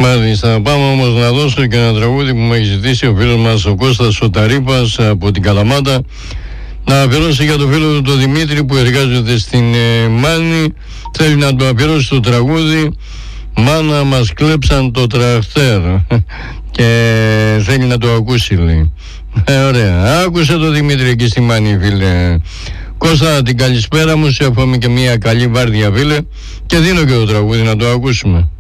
Μάλιστα, πάμε όμως να δώσω και ένα τραγούδι που μου έχει ζητήσει ο φίλος μας ο Κώστας ο Ταρίπας από την Καλαμάτα, να αφιερώσει για το φίλο του τον Δημήτρη που εργάζεται στην Μάνη. Θέλει να το αφιερώσει το τραγούδι «Μάνα μας κλέψαν το τραχτέρ» και θέλει να το ακούσει, λέει. Ωραία, άκουσε το Δημήτρη εκεί στη Μάνη, φίλε. Κώστα, την καλησπέρα μου, σε εύχομαι και μια καλή βάρδια, φίλε, και δίνω και το τραγούδι να το ακούσουμε.